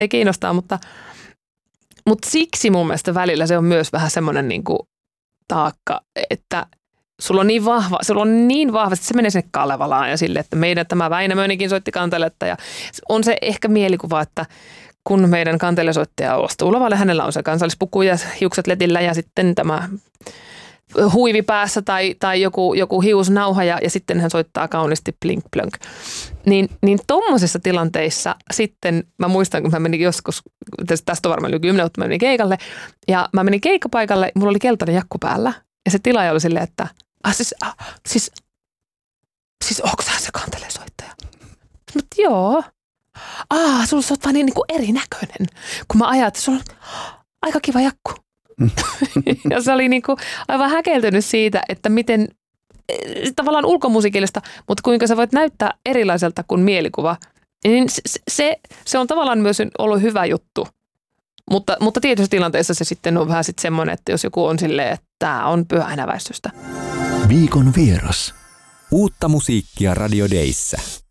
ei kiinnostaa, mutta siksi mun mielestä välillä se on myös vähän semmoinen niin kuin taakka, että sulla on niin vahvasti, se menee sinne Kalevalaan ja sille, että meidän tämä Väinämöinikin soitti kanteletta ja on se ehkä mielikuva, että kun meidän kantelesoittaja astuu lavalle, hänellä on se kansallispuku ja hiukset letillä ja sitten tämä huivi päässä tai joku hiusnauha ja sitten hän soittaa kauniisti blink blönk. Niin tommosissa tilanteissa sitten, mä muistan, kun mä menin joskus, tästä on varmaan yli 10 vuotta, mä menin keikalle ja mä menin keikkapaikalle, mulla oli keltainen jakku päällä ja se tilaaja oli silleen, että siis onko sä se kantelesoittaja? Mutta joo. Sulla on vaan niin kuin erinäköinen, kun mä ajattelin, että sulla on aika kiva jakku. Ja se oli niin kuin aivan häkeltynyt siitä, että miten tavallaan ulkomusiikillista, mutta kuinka sä voit näyttää erilaiselta kuin mielikuva. Niin se on tavallaan myös ollut hyvä juttu. Mutta tietyissä tilanteissa se sitten on vähän sitten semmoinen, että jos joku on silleen, että tämä on pyhäinäväistystä. Viikon vieras. Uutta musiikkia Radio Dayssä.